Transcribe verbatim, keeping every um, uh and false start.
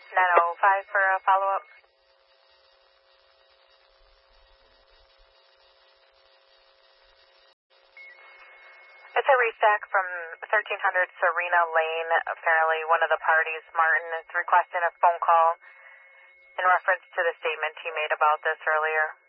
nine oh five for a follow-up. It's a restack from thirteen hundred Serena Lane. Apparently one of the parties, Martin, is requesting a phone call in reference to the statement he made about this earlier.